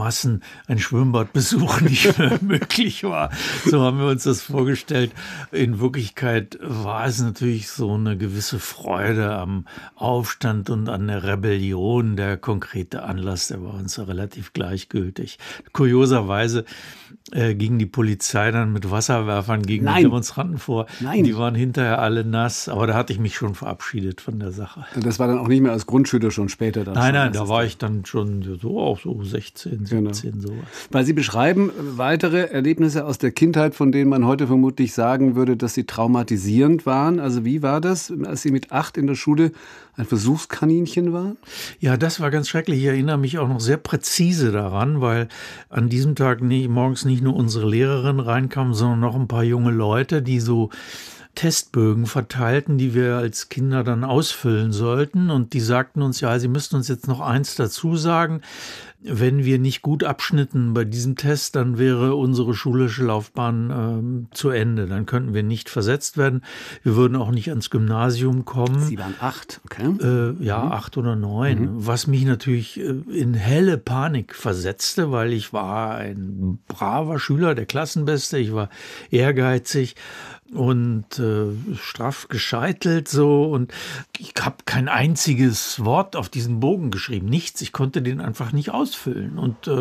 Massen ein Schwimmbadbesuch nicht mehr möglich war. So haben wir uns das vorgestellt. In Wirklichkeit war es natürlich so eine gewisse Freude am Aufstand und an der Rebellion. Der konkrete Anlass, der war uns relativ gleichgültig. Kurioserweise ging die Polizei dann mit Wasserwerfern gegen die Demonstranten vor. Nein. Die waren hinterher alle nass, aber da hatte ich mich schon verabschiedet von der Sache. Das war dann auch nicht mehr als Grundschüler, schon später dann? Nein, da war ich dann schon so 16, 17, sowas. Weil Sie beschreiben weitere Erlebnisse aus der Kindheit, von denen man heute vermutlich sagen würde, dass sie traumatisierend waren. Also wie war das, als Sie mit 8 in der Schule ein Versuchskaninchen waren? Ja, das war ganz schrecklich. Ich erinnere mich auch noch sehr präzise daran, weil an diesem Tag morgens nicht nur unsere Lehrerin reinkam, sondern noch ein paar junge Leute, die so Testbögen verteilten, die wir als Kinder dann ausfüllen sollten. Und die sagten uns, ja, Sie müssten uns jetzt noch eins dazu sagen. Wenn wir nicht gut abschnitten bei diesem Test, dann wäre unsere schulische Laufbahn zu Ende. Dann könnten wir nicht versetzt werden. Wir würden auch nicht ans Gymnasium kommen. Sie waren 8, okay? 8 oder 9. Was mich natürlich in helle Panik versetzte, weil ich war ein braver Schüler, der Klassenbeste. Ich war ehrgeizig und straff gescheitelt so, und ich habe kein einziges Wort auf diesen Bogen geschrieben, nichts. Ich konnte den einfach nicht ausfüllen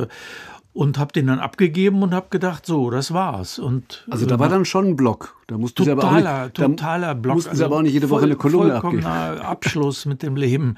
und habe den dann abgegeben und habe gedacht, so, das war's. Und also da war dann schon ein Block. Da mussten Sie aber auch nicht, totaler Block. Mussten Sie aber auch nicht jede Woche eine Kolumne abgeben. Vollkommener Abschluss mit dem Leben.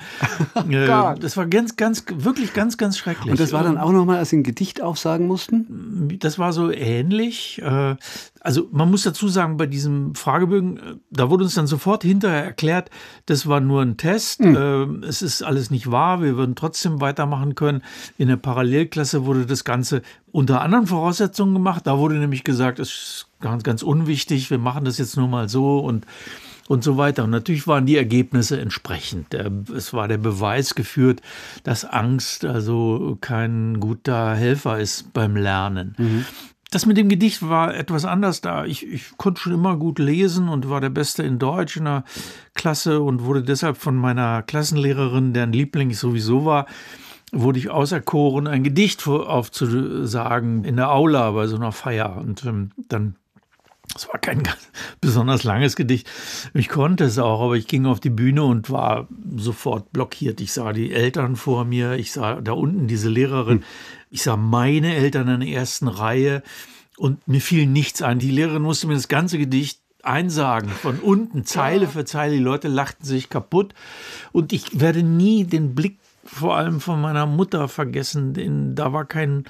Das war wirklich ganz schrecklich. Und das war dann auch nochmal, als Sie ein Gedicht aufsagen mussten? Das war so ähnlich. Also man muss dazu sagen, bei diesem Fragebögen, da wurde uns dann sofort hinterher erklärt, das war nur ein Test. Es ist alles nicht wahr. Wir würden trotzdem weitermachen können. In der Parallelklasse wurde das Ganze unter anderen Voraussetzungen gemacht. Da wurde nämlich gesagt, es ist ganz unwichtig, wir machen das jetzt nur mal so und so weiter. Und natürlich waren die Ergebnisse entsprechend. Es war der Beweis geführt, dass Angst also kein guter Helfer ist beim Lernen. Das mit dem Gedicht war etwas anders da. Ich konnte schon immer gut lesen und war der Beste in Deutsch in der Klasse und wurde deshalb von meiner Klassenlehrerin, deren Liebling ich sowieso war, wurde ich auserkoren, ein Gedicht aufzusagen in der Aula bei so einer Feier. Und dann, es war kein ganz besonders langes Gedicht. Ich konnte es auch, aber ich ging auf die Bühne und war sofort blockiert. Ich sah die Eltern vor mir, ich sah da unten diese Lehrerin, ich sah meine Eltern in der ersten Reihe und mir fiel nichts ein. Die Lehrerin musste mir das ganze Gedicht einsagen, von unten, Zeile für Zeile. Die Leute lachten sich kaputt und ich werde nie den Blick vor allem von meiner Mutter vergessen. Da war kein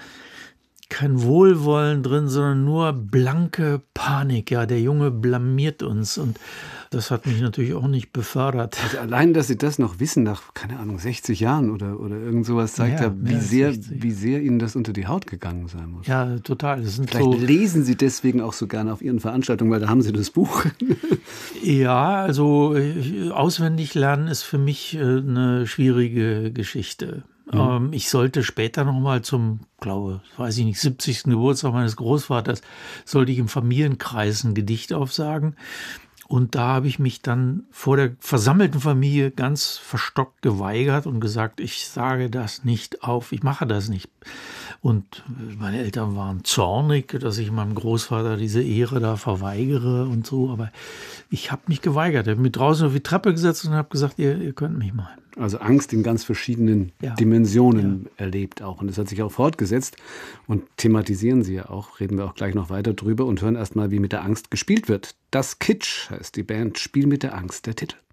Wohlwollen drin, sondern nur blanke Panik. Ja, der Junge blamiert uns und das hat mich natürlich auch nicht befördert. Also allein, dass Sie das noch wissen, nach, keine Ahnung, 60 Jahren oder irgend sowas, zeigt ja, wie sehr Ihnen das unter die Haut gegangen sein muss. Ja, total. Vielleicht lesen Sie deswegen auch so gerne auf Ihren Veranstaltungen, weil da haben Sie das Buch. Ja, also auswendig lernen ist für mich eine schwierige Geschichte. Ich sollte später nochmal zum, glaube, 70. Geburtstag meines Großvaters, sollte ich im Familienkreis ein Gedicht aufsagen. Und da habe ich mich dann vor der versammelten Familie ganz verstockt geweigert und gesagt, ich sage das nicht auf, ich mache das nicht. Und meine Eltern waren zornig, dass ich meinem Großvater diese Ehre da verweigere und so. Aber ich habe mich geweigert. Ich habe mich draußen auf die Treppe gesetzt und habe gesagt, ihr könnt mich mal. Also Angst in ganz verschiedenen Dimensionen erlebt auch. Und das hat sich auch fortgesetzt. Und thematisieren Sie ja auch, reden wir auch gleich noch weiter drüber und hören erst mal, wie mit der Angst gespielt wird. Das Kitsch heißt die Band, Spiel mit der Angst, der Titel.